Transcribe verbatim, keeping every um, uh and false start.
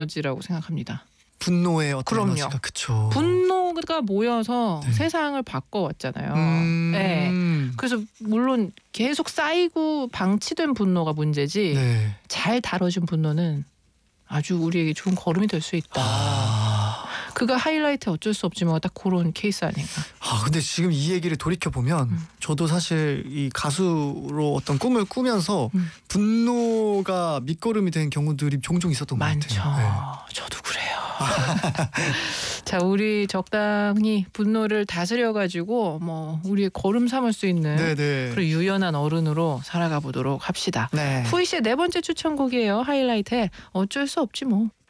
에너지라고 생각합니다. 분노의 어떤 그럼요. 에너지가 그쵸. 분노가 모여서 네. 세상을 바꿔왔잖아요. 음... 네. 그래서 물론 계속 쌓이고 방치된 분노가 문제지 네. 잘 다뤄진 분노는 아주 우리에게 좋은 걸음이 될 수 있다. 아... 그가 하이라이트 어쩔 수 없지만 딱 그런 케이스 아닌가. 아 근데 지금 이 얘기를 돌이켜 보면 음. 저도 사실 이 가수로 어떤 꿈을 꾸면서 음. 분노가 밑거름이 된 경우들이 종종 있었던 것 많죠. 같아요. 네. 저도 그래요. 자, 우리 적당히 분노를 다스려가지고 뭐 우리의 걸음 삼을 수 있는 네네. 그런 유연한 어른으로 살아가 보도록 합시다. 네. 후이 씨의 네 번째 추천곡이에요. 하이라이트의 어쩔 수 없지 뭐.